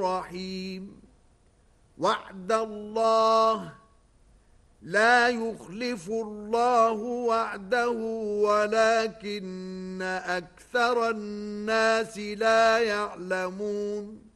رحيم وعد الله لا يخلف الله وعده ولكن أكثر الناس لا يعلمون